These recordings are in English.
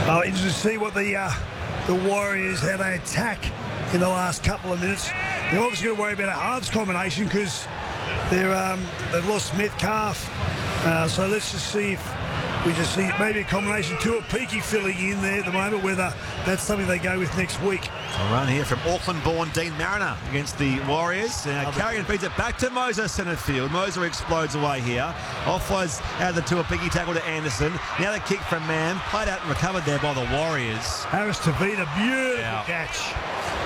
Interesting to see what the Warriors, how they attack in the last couple of minutes. They're obviously going to worry about a halves combination because they've lost Metcalf. So let's just see if we just see maybe a combination. Tuapiki filling in there at the moment, whether that's something they go with next week. A run here from Auckland-born Dean Mariner against the Warriors. Carrigan feeds it back to Moser, centre field. Moser explodes away here. Offloads out of the Tuapiki tackle to Anderson. Now the kick from Mam. Played out and recovered there by the Warriors. Harris Tavita, beautiful catch.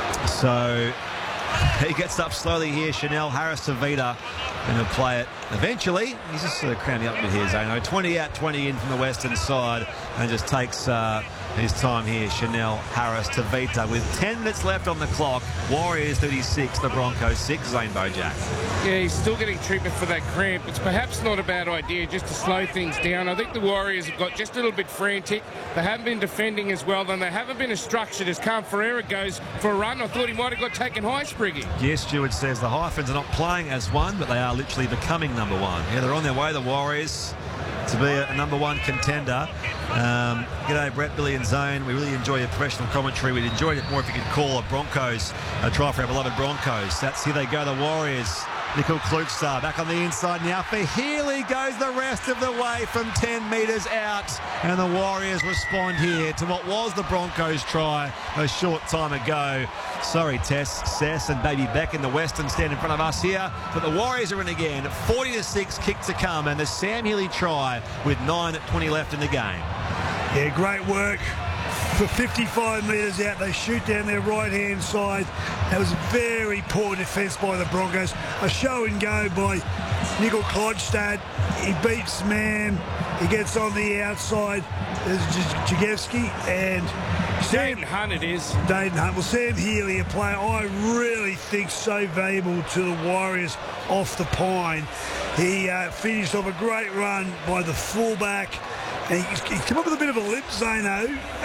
So he gets up slowly here. Chanel Harris Tavita going to play it eventually. He's just crowning up a bit here, Zano. 20 out, 20 in from the western side, and just takes his time here. Chanel Harris Tavita with 10 minutes left on the clock. Warriors 36, the Broncos 6. Zane Bojack. Yeah, he's still getting treatment for that cramp. It's perhaps not a bad idea just to slow things down. I think the Warriors have got just a little bit frantic. They haven't been defending as well, and they haven't been as structured as Cam Ferreira goes for a run. I thought he might have got taken high, Spriggy. Yes, Stewart says the Hyphens are not playing as one, but they are literally becoming number one. Yeah, they're on their way, the Warriors, to be a number one contender. G'day, Brett, Billy and Zane. We really enjoy your professional commentary. We'd enjoy it more if you could call a Broncos a try for our beloved Broncos. That's here they go, the Warriors. Nickel Klugstar back on the inside now for Healy, goes the rest of the way from 10 metres out, and the Warriors respond here to what was the Broncos try a short time ago. Sorry, Tess, Sess and Baby Beck in the Western stand in front of us here, but the Warriors are in again. 40-6 kick to come, and the Sam Healy try with 9:20 left in the game. Yeah, great work. For 55 metres out, they shoot down their right-hand side. That was very poor defence by the Broncos. A show and go by Nickel Klodstad. He beats Mam. He gets on the outside. There's Jagewski and Dayton Hunt it is. Dayton Hunt. Well, Sam Healy, a player I really think so valuable to the Warriors off the pine. He finished off a great run by the fullback. And he's come up with a bit of a limp, Zano,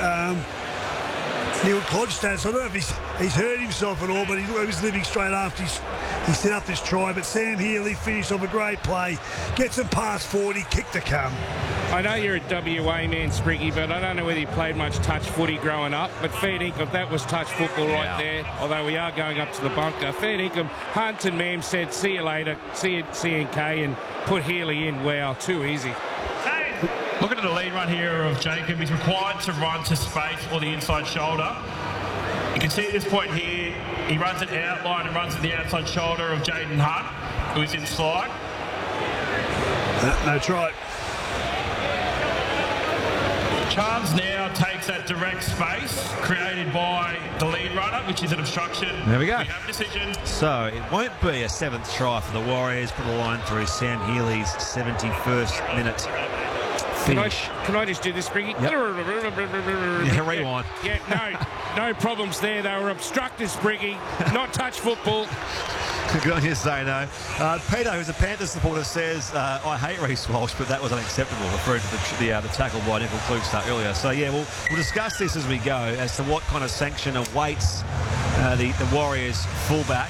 Neil Klodstad. So I don't know if he's hurt himself at all, but he was living straight after he set up this try. But Sam Healy finished off a great play, gets him past 40, kick to come. I know you're a WA man, Spriggy, but I don't know whether you played much touch footy growing up. But fair dinkum, that was touch football right there. Although we are going up to the bunker. Fair dinkum, Hunt and Mam said, see you later, see you CNK, and put Healy in. Wow, too easy. Looking at the lead run here of Jacob, he's required to run to space or the inside shoulder. You can see at this point here, he runs an outline and runs at the outside shoulder of Jaden Hunt, who is in slide. No try. Charles now takes that direct space created by the lead runner, which is an obstruction. There we go. We have a decision. So it won't be a 7th try for the Warriors. Put a line through Sam Healy's 71st minute. Can I just do this, Spriggy? Yep. Yeah, rewind. Yeah, no problems there. They were obstructed, Spriggy, not touch football. Good on you, Zano. Peter, who's a Panthers supporter, says, I hate Reece Walsh, but that was unacceptable, referring to the tackle by Nickel Klugstar earlier. So, yeah, we'll discuss this as we go as to what kind of sanction awaits the Warriors fullback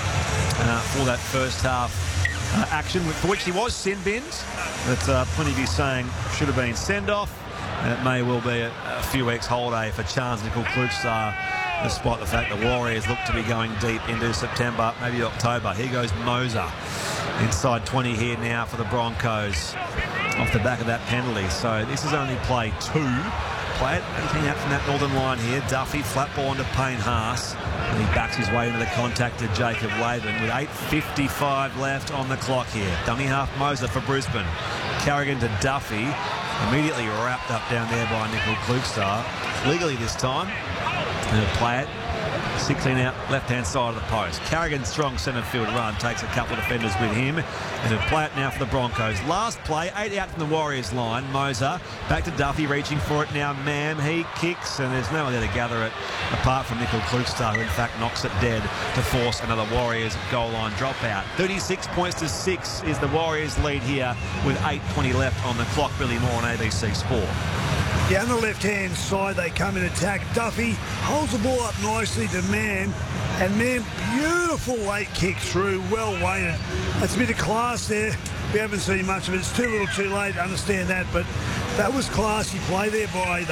for that first half action, for which he was sin-binned. But plenty of you saying should have been send-off. And it may well be a few weeks holiday for Charles Nickel Klugstar, despite the fact the Warriors look to be going deep into September, maybe October. Here goes Moser. Inside 20 here now for the Broncos off the back of that penalty. So this is only play 2. Play it, anything out from that northern line here. Duffy, flat ball into Payne Haas. And he backs his way into the contact to Jacob Laban with 8:55 left on the clock here. Dummy half Moser for Brisbane. Carrigan to Duffy. Immediately wrapped up down there by Nickel Klugstar. Legally this time. And he'll play it. 16 out, left-hand side of the post. Carrigan, strong centre field run, takes a couple of defenders with him. And he'll play it now for the Broncos. Last play, 8 out from the Warriors line. Moser, back to Duffy, reaching for it now. Mam, he kicks, and there's no one there to gather it, apart from Nickel Klugstar, who in fact knocks it dead to force another Warriors goal line dropout. 36 points to 6 is the Warriors lead here with 8:20 left on the clock. Billy Moore on ABC Sport. Yeah, on the left-hand side, they come in attack. Duffy holds the ball up nicely to Mam, and Mam, beautiful late kick through, well weighted. That's a bit of class there. We haven't seen much of it. It's too little too late to understand that, but that was classy play there by the